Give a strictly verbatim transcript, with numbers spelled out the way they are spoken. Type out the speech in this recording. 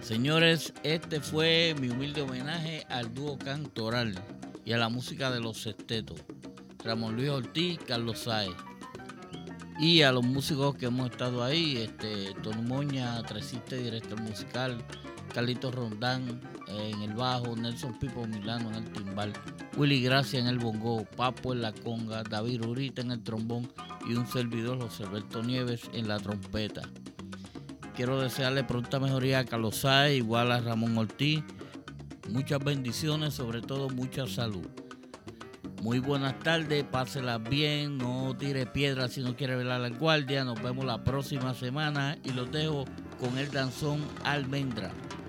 Señores, este fue mi humilde homenaje al dúo cantoral y a la música de los sextetos, Ramón Luis Ortiz, Carlos Sáez. Y a los músicos que hemos estado ahí, este, Tony Moña, tresista y director musical, Carlitos Rondán eh, en el bajo, Nelson Pipo Milano en el timbal, Willy Gracia en el bongo, Papo en la conga, David Urita en el trombón y un servidor, José Alberto Nieves, en la trompeta. Quiero desearle pronta mejoría a Carlos Sáez, igual a Ramón Ortiz. Muchas bendiciones, sobre todo mucha salud. Muy buenas tardes, páselas bien, no tire piedras si no quiere velar la guardia. Nos vemos la próxima semana y los dejo con el danzón Almendra.